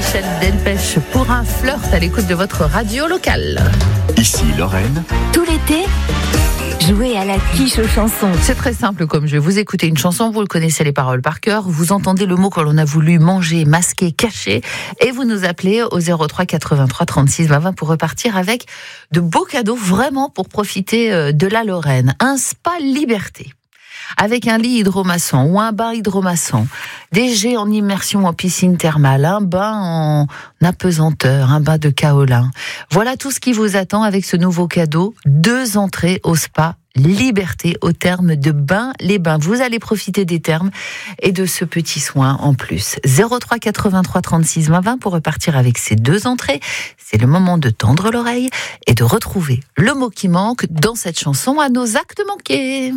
Michel Delpech pour un flirt à l'écoute de votre radio locale. Ici Lorraine. Tout l'été, jouez à la quiche aux chansons. C'est très simple comme jeu. Vous écoutez une chanson, vous le connaissez les paroles par cœur, vous entendez le mot que l'on a voulu manger, masquer, cacher, et vous nous appelez au 03 83 36 20 pour repartir avec de beaux cadeaux vraiment pour profiter de la Lorraine. Un spa liberté. Avec un lit hydromassant ou un bain hydromassant, des jets en immersion en piscine thermale, un bain en apesanteur, un bain de kaolin. Voilà tout ce qui vous attend avec ce nouveau cadeau. 2 entrées au spa Liberté au terme de Bains les Bains. Vous allez profiter des termes et de ce petit soin en plus. 03 83 36 20 pour repartir avec ces 2 entrées. C'est le moment de tendre l'oreille et de retrouver le mot qui manque dans cette chanson à nos actes manqués.